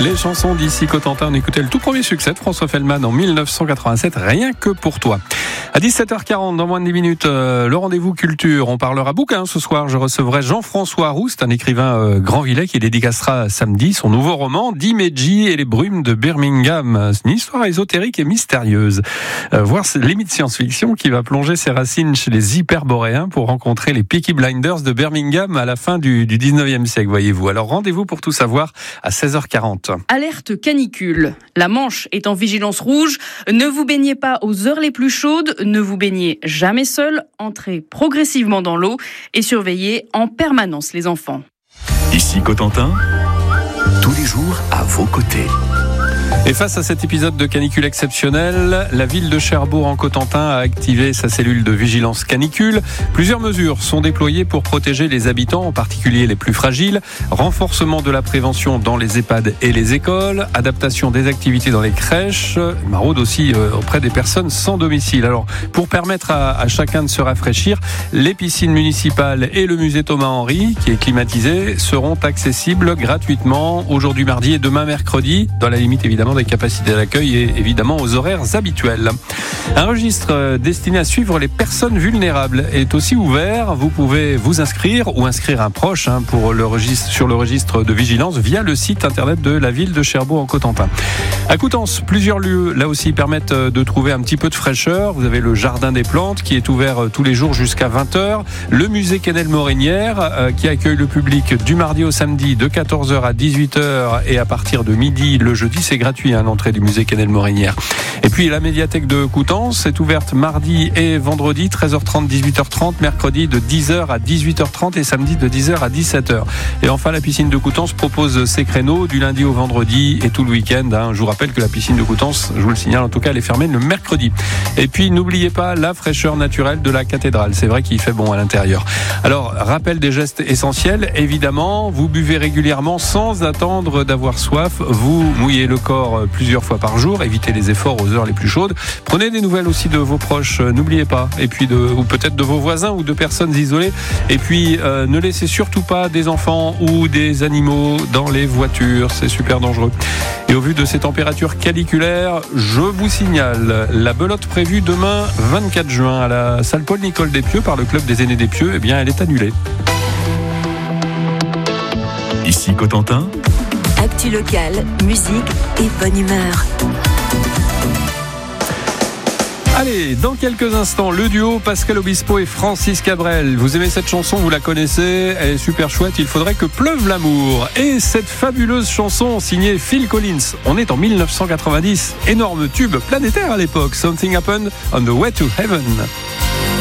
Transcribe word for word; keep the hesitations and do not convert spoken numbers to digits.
Les chansons d'ici Cotentin, on écoutait le tout premier succès de François Feldman en dix-neuf cent quatre-vingt-sept, Rien que pour toi. À dix-sept heures quarante, dans moins de dix minutes, euh, le rendez-vous culture. On parlera bouquin ce soir. Je recevrai Jean-François Roust, un écrivain euh, Grandvillais qui dédicacera samedi son nouveau roman, Dimeji et les brumes de Birmingham. C'est une histoire ésotérique et mystérieuse. Euh, voir les mythes science-fiction qui va plonger ses racines chez les hyperboréens pour rencontrer les Peaky Blinders de Birmingham à la fin du, du dix-neuvième siècle, voyez-vous. Alors rendez-vous pour tout savoir à seize heures quarante. Alerte canicule. La Manche est en vigilance rouge. Ne vous baignez pas aux heures les plus chaudes. Ne vous baignez jamais seul. Entrez progressivement dans l'eau et surveillez en permanence les enfants. Ici Cotentin, tous les jours à vos côtés. Et face à cet épisode de canicule exceptionnel, la ville de Cherbourg en Cotentin a activé sa cellule de vigilance canicule. Plusieurs mesures sont déployées pour protéger les habitants, en particulier les plus fragiles. Renforcement de la prévention dans les EHPAD et les écoles, adaptation des activités dans les crèches, maraude aussi auprès des personnes sans domicile. Alors, pour permettre à, à chacun de se rafraîchir, les piscines municipales et le musée Thomas-Henry, qui est climatisé, seront accessibles gratuitement aujourd'hui mardi et demain mercredi, dans la limite évidemment des capacités d'accueil et évidemment aux horaires habituels. Un registre destiné à suivre les personnes vulnérables est aussi ouvert. Vous pouvez vous inscrire ou inscrire un proche hein, pour le registre, sur le registre de vigilance via le site internet de la ville de Cherbourg en Cotentin. À Coutances, plusieurs lieux là aussi permettent de trouver un petit peu de fraîcheur. Vous avez le Jardin des Plantes qui est ouvert tous les jours jusqu'à vingt heures. Le musée Quesnel-Morinière euh, qui accueille le public du mardi au samedi de quatorze heures à dix-huit heures et à partir de midi le jeudi, c'est gratuit à l'entrée du musée Quesnel-Morinière. Et puis la médiathèque de Coutances est ouverte mardi et vendredi treize heures trente, dix-huit heures trente, mercredi de dix heures à dix-huit heures trente et samedi de dix heures à dix-sept heures. Et enfin la piscine de Coutances propose ses créneaux du lundi au vendredi et tout le week-end. Hein. Je vous rappelle que la piscine de Coutances, je vous le signale en tout cas, elle est fermée le mercredi. Et puis n'oubliez pas la fraîcheur naturelle de la cathédrale. C'est vrai qu'il fait bon à l'intérieur. Alors rappel des gestes essentiels, évidemment, vous buvez régulièrement sans attendre d'avoir soif. Vous mouillez le corps plusieurs fois par jour, évitez les efforts aux heures les plus chaudes. Prenez des nouvelles aussi de vos proches, n'oubliez pas, et puis de, ou peut-être de vos voisins ou de personnes isolées. Et puis euh, ne laissez surtout pas des enfants ou des animaux dans les voitures, c'est super dangereux. Et au vu de ces températures caniculaires, je vous signale la belote prévue demain vingt-quatre juin à la salle Paul-Nicole Despieux par le club des aînés d'Espieux, eh bien elle est annulée. Ici Cotentin, actu locale, musique et bonne humeur. Allez, dans quelques instants, le duo Pascal Obispo et Francis Cabrel. Vous aimez cette chanson, vous la connaissez, elle est super chouette, il faudrait que pleuve l'amour. Et cette fabuleuse chanson signée Phil Collins. On est en dix-neuf cent quatre-vingt-dix, énorme tube planétaire à l'époque. Something Happened on the Way to Heaven.